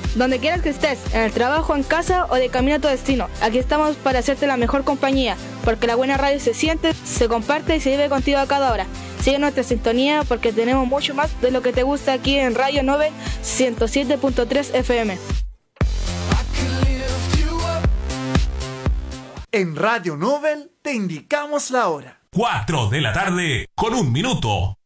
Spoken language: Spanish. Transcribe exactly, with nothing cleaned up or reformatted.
Donde quieras que estés, en el trabajo, en casa o de camino a tu destino, aquí estamos para hacerte la mejor compañía, porque la buena radio se siente, se comparte y se vive contigo a cada hora. Sigue nuestra sintonía porque tenemos mucho más de lo que te gusta aquí en Radio Nobel ciento siete punto tres F M. En Radio Nobel te indicamos la hora. cuatro de la tarde con un minuto.